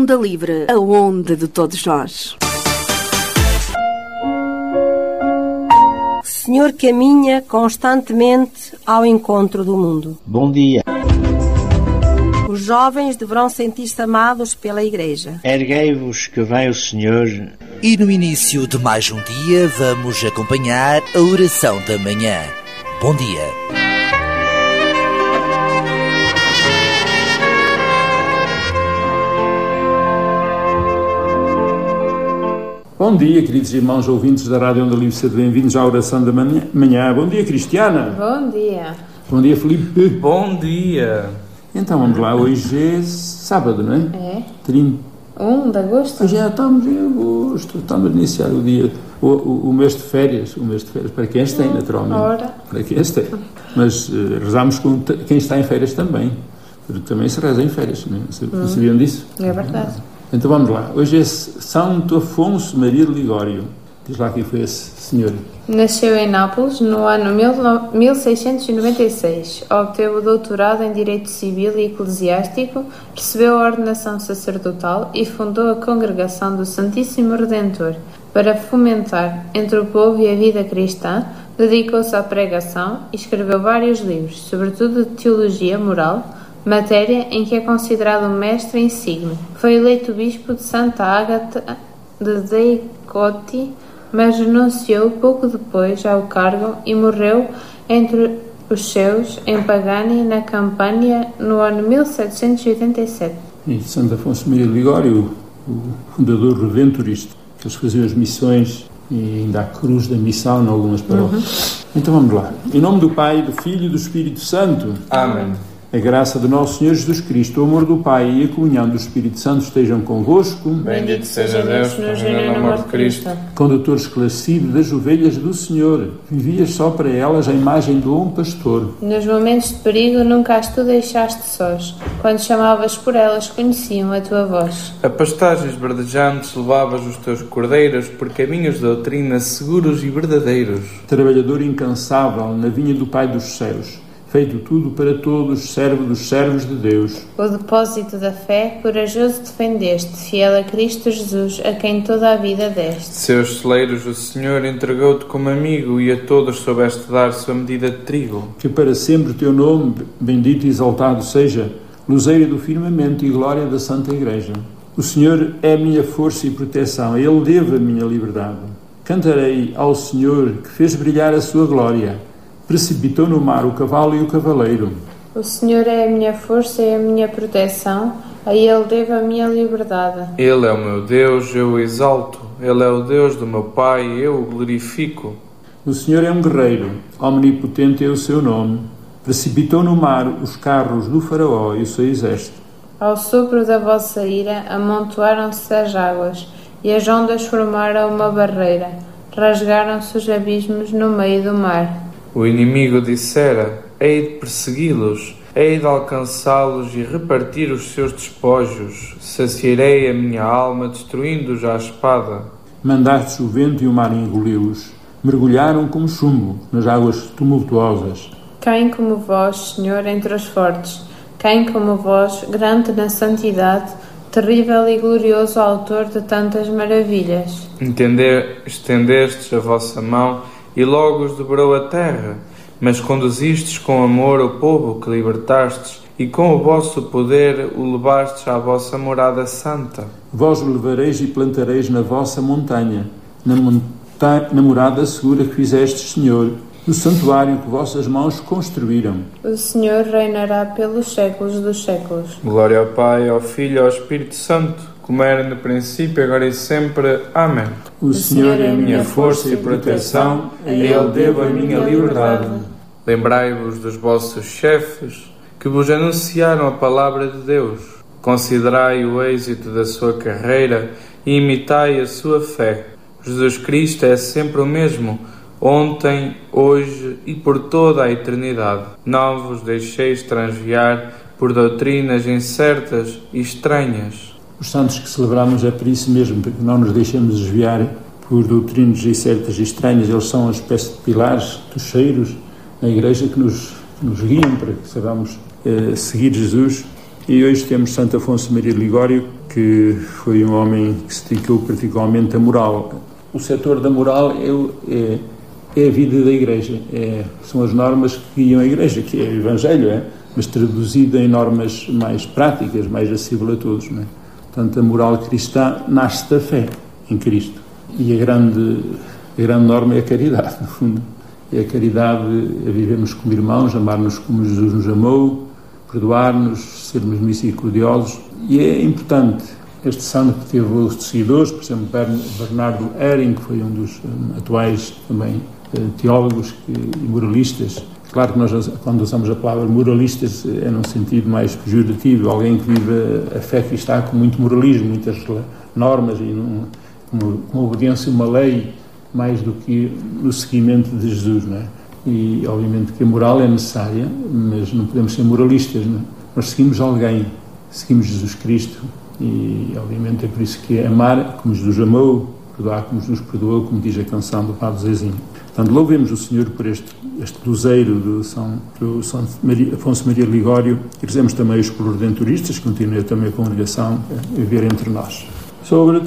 Onda Livre, a onda de todos nós. Senhor caminha constantemente ao encontro do mundo. Bom dia. Os jovens deverão sentir-se amados pela Igreja. Erguei-vos que vem o Senhor. E no início de mais um dia vamos acompanhar a oração da manhã. Bom dia. Bom dia, queridos irmãos ouvintes da Rádio Onda Livre, sejam bem-vindos à oração da manhã. Bom dia, Cristiana. Bom dia. Bom dia, Filipe. Bom dia. Então vamos lá, hoje é sábado, não é? É. 1 de agosto? Já estamos em agosto, estamos a iniciar o dia, o mês de férias, para quem as tem, naturalmente. Ora. Para quem as tem. Mas rezamos com quem está em férias também, porque também se reza em férias, não é? Sabiam disso? É verdade. Então vamos lá, hoje é Santo Afonso Maria de Ligório. Diz lá quem foi esse senhor. Nasceu em Nápoles no ano 1696. Obteve o doutorado em Direito Civil e Eclesiástico, recebeu a ordenação sacerdotal e fundou a Congregação do Santíssimo Redentor. Para fomentar entre o povo e a vida cristã, dedicou-se à pregação e escreveu vários livros, sobretudo de teologia moral, matéria em que é considerado um mestre insigne. Foi eleito bispo de Santa Ágata de Deicoti, mas renunciou pouco depois ao cargo e morreu entre os seus em Pagani, na Campânia, no ano 1787. E Santo Afonso Maria de Ligório, o fundador redentorista, que eles faziam as missões e ainda a cruz da missão em algumas paróquias. Então vamos lá. Em nome do Pai, do Filho e do Espírito Santo. Amém. A graça do nosso Senhor Jesus Cristo, o amor do Pai e a comunhão do Espírito Santo estejam convosco. Bendito seja Deus que nos uniu no amor de Cristo. Condutor esclarecido das ovelhas do Senhor, vivias só para elas a imagem do bom pastor. Nos momentos de perigo nunca as tu deixaste sós. Quando chamavas por elas, conheciam a tua voz. A pastagens verdejantes levavas os teus cordeiros por caminhos de doutrina seguros e verdadeiros. Trabalhador incansável na vinha do Pai dos céus, feito tudo para todos, servo dos servos de Deus. O depósito da fé, corajoso defendeste, fiel a Cristo Jesus, a quem toda a vida deste. Seus celeiros o Senhor entregou-te como amigo e a todos soubeste dar sua medida de trigo. Que para sempre o teu nome, bendito e exaltado seja, luzeira do firmamento e glória da Santa Igreja. O Senhor é a minha força e proteção, a Ele devo a minha liberdade. Cantarei ao Senhor que fez brilhar a sua glória. Precipitou no mar o cavalo e o cavaleiro. O Senhor é a minha força e a minha proteção, a Ele devo a minha liberdade. Ele é o meu Deus, eu o exalto. Ele é o Deus do meu Pai, eu o glorifico. O Senhor é um guerreiro, omnipotente é o seu nome. Precipitou no mar os carros do faraó e o seu exército. Ao sopro da vossa ira amontoaram-se as águas, e as ondas formaram uma barreira. Rasgaram-se os abismos no meio do mar. O inimigo dissera: hei de persegui-los, hei de alcançá-los e repartir os seus despojos. Saciarei a minha alma, destruindo-os à espada. Mandaste o vento e o mar engoli-los. Mergulharam como chumbo nas águas tumultuosas. Quem como vós, Senhor, entre os fortes? Quem como vós, grande na santidade, terrível e glorioso autor de tantas maravilhas? Estendestes a vossa mão e logo os dobrou a terra, mas conduzistes com amor o povo que libertastes, e com o vosso poder o levastes à vossa morada santa. Vós o levareis e plantareis na vossa montanha, na morada segura que fizestes, Senhor, no santuário que vossas mãos construíram. O Senhor reinará pelos séculos dos séculos. Glória ao Pai, ao Filho e ao Espírito Santo, como era no princípio, agora e sempre. Amém. O Senhor é a minha força e proteção, a Ele devo a minha liberdade. Lembrai-vos dos vossos chefes, que vos anunciaram a palavra de Deus. Considerai o êxito da sua carreira e imitai a sua fé. Jesus Cristo é sempre o mesmo, ontem, hoje e por toda a eternidade. Não vos deixeis transviar por doutrinas incertas e estranhas. Os santos que celebramos é por isso mesmo, porque não nos deixemos desviar por doutrinas incertas e estranhas. Eles são uma espécie de pilares, tocheiros na Igreja que nos guiam para que saibamos seguir Jesus. E hoje temos Santo Afonso Maria de Ligório, que foi um homem que se dedicou particularmente à moral. O setor da moral é a vida da Igreja, são as normas que guiam a Igreja, que é o Evangelho, mas traduzido em normas mais práticas, mais acessível a todos. Não é? Portanto, a moral cristã nasce da fé em Cristo. E a grande norma é a caridade, no fundo. É a caridade, a vivermos como irmãos, amar-nos como Jesus nos amou, perdoar-nos, sermos misericordiosos. E é importante, este santo que teve outros seguidores, por exemplo, Bernardo Ehring, que foi um dos atuais também teólogos e moralistas. Claro que nós, quando usamos a palavra moralistas, é num sentido mais pejorativo, alguém que vive a fé cristã com muito moralismo, muitas normas e com obediência a uma lei, mais do que no seguimento de Jesus, não é? E, obviamente, que a moral é necessária, mas não podemos ser moralistas, não é? Nós seguimos alguém, seguimos Jesus Cristo e, obviamente, é por isso que é amar como Jesus amou, perdoar como Jesus perdoou, como diz a canção do Padre Zezinho. Portanto, louvemos o Senhor por este luzeiro do São Afonso Maria Ligório e rezemos também os redentoristas, que continuem também a congregação a viver entre nós. Sobre